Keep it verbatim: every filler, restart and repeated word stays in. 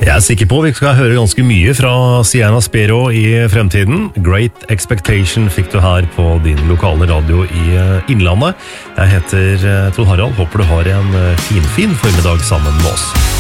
Jeg er sikker på vi skal høre ganske mye fra Sienna Spero i fremtiden. Great Expectation fikk du her på din lokale radio i Innlandet. Jeg heter Trond Harald, håper du har en fin, fin formiddag sammen med oss.